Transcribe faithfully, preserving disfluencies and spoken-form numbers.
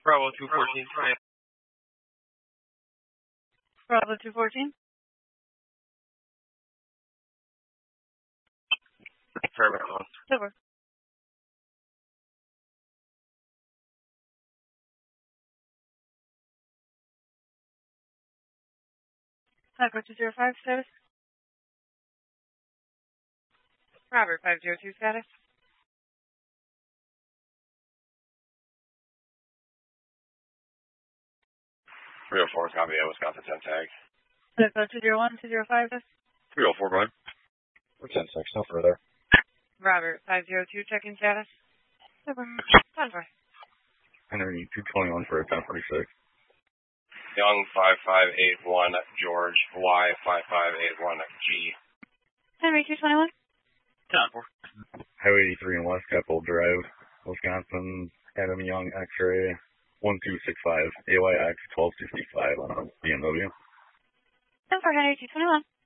Bravo two fourteen. Bravo two fourteen. Fairmount one. Over. Echo two zero five status. Robert five zero two status. three oh four, copy, yeah, Wisconsin ten tag. Echo two zero one two zero five. three oh four, go ahead. We're ten six, no further. Robert five zero two, check-in status. Over. ten four. Henry two twenty-one for a ten forty-six. Young five five eight one, George Y five five eight one, G. Henry two twenty-one. ten four. Highway eighty-three in West Capitol Drive, Wisconsin, Adam Young X-ray one two six five, A Y X twelve sixty-five on a B M W. ten four, Henry two twenty-one.